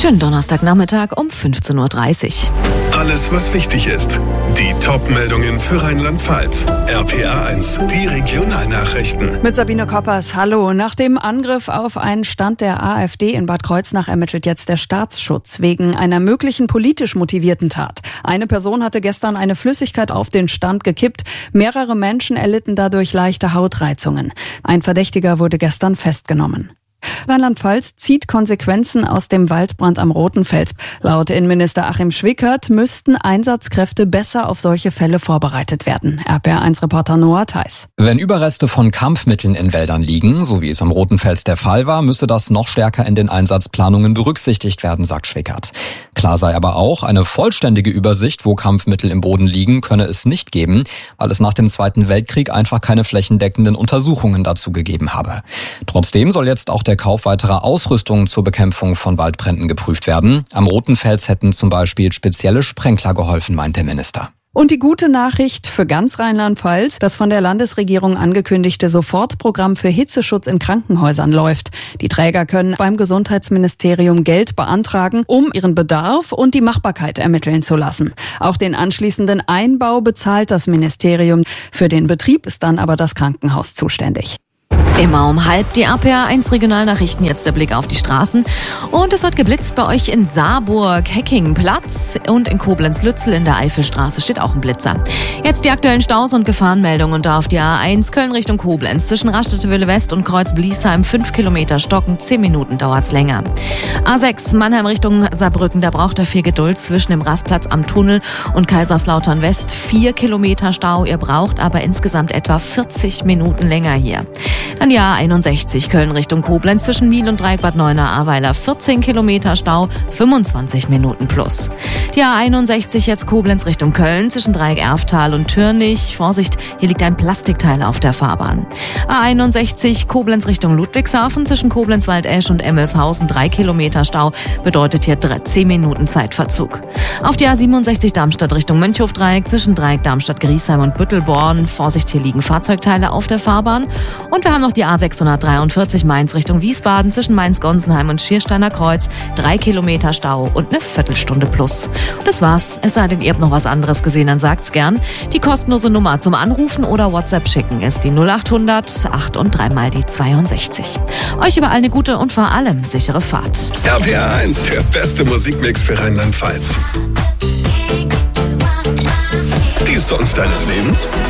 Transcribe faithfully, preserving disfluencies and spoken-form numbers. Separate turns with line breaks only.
Schönen Donnerstagnachmittag um fünfzehn Uhr dreißig.
Alles, was wichtig ist. Die Top-Meldungen für Rheinland-Pfalz. R P A eins, die Regionalnachrichten.
Mit Sabine Koppers, hallo. Nach dem Angriff auf einen Stand der AfD in Bad Kreuznach ermittelt jetzt der Staatsschutz wegen einer möglichen politisch motivierten Tat. Eine Person hatte gestern eine Flüssigkeit auf den Stand gekippt. Mehrere Menschen erlitten dadurch leichte Hautreizungen. Ein Verdächtiger wurde gestern festgenommen. Rheinland-Pfalz zieht Konsequenzen aus dem Waldbrand am Rotenfels. Laut Innenminister Achim Schwickert müssten Einsatzkräfte besser auf solche Fälle vorbereitet werden. R P A eins Reporter Noah Theis.
Wenn Überreste von Kampfmitteln in Wäldern liegen, so wie es am Rotenfels der Fall war, müsse das noch stärker in den Einsatzplanungen berücksichtigt werden, sagt Schwickert. Klar sei aber auch, eine vollständige Übersicht, wo Kampfmittel im Boden liegen, könne es nicht geben, weil es nach dem Zweiten Weltkrieg einfach keine flächendeckenden Untersuchungen dazu gegeben habe. Trotzdem soll jetzt auch der Kauf weiterer Ausrüstung zur Bekämpfung von Waldbränden geprüft werden. Am Rotenfels hätten zum Beispiel spezielle Sprenkler geholfen, meint der Minister.
Und die gute Nachricht für ganz Rheinland-Pfalz, das von der Landesregierung angekündigte Sofortprogramm für Hitzeschutz in Krankenhäusern läuft. Die Träger können beim Gesundheitsministerium Geld beantragen, um ihren Bedarf und die Machbarkeit ermitteln zu lassen. Auch den anschließenden Einbau bezahlt das Ministerium. Für den Betrieb ist dann aber das Krankenhaus zuständig.
Immer um halb die R P A eins Regionalnachrichten, jetzt der Blick auf die Straßen. Und es wird geblitzt bei euch in Saarburg, Heckingplatz und in Koblenz-Lützel in der Eifelstraße steht auch ein Blitzer. Jetzt die aktuellen Staus- und Gefahrenmeldungen und da auf die A eins Köln Richtung Koblenz zwischen Raststätte West und Kreuz-Bliesheim fünf Kilometer stocken, zehn Minuten dauert's länger. A sechs Mannheim Richtung Saarbrücken, da braucht er viel Geduld zwischen dem Rastplatz am Tunnel und Kaiserslautern West, vier Kilometer Stau, ihr braucht aber insgesamt etwa vierzig Minuten länger hier. Dann die A einundsechzig Köln Richtung Koblenz zwischen Miel und Dreieck Bad Neuenahr-Ahrweiler, vierzehn Kilometer Stau, fünfundzwanzig Minuten plus. Die A einundsechzig jetzt Koblenz Richtung Köln zwischen Dreieck Erftal und Türnich. Vorsicht, hier liegt ein Plastikteil auf der Fahrbahn. A einundsechzig Koblenz Richtung Ludwigshafen zwischen Koblenz-Waldesch und Emmelshausen, drei Kilometer Stau, bedeutet hier zehn Minuten Zeitverzug. Auf die A siebenundsechzig Darmstadt Richtung Mönchhof-Dreieck zwischen Dreieck Darmstadt-Griesheim und Büttelborn. Vorsicht, hier liegen Fahrzeugteile auf der Fahrbahn. Und wir haben noch die A sechshundertdreiundvierzig Mainz Richtung Wiesbaden zwischen Mainz-Gonsenheim und Schiersteiner Kreuz. Drei Kilometer Stau und eine Viertelstunde plus. Und das war's. Es sei denn, ihr habt noch was anderes gesehen, dann sagt's gern. Die kostenlose Nummer zum Anrufen oder WhatsApp schicken ist die null achthundert acht und dreimal die zweiundsechzig. Euch überall eine gute und vor allem sichere Fahrt.
R P A eins, der beste Musikmix für Rheinland-Pfalz. Die Songs deines Lebens?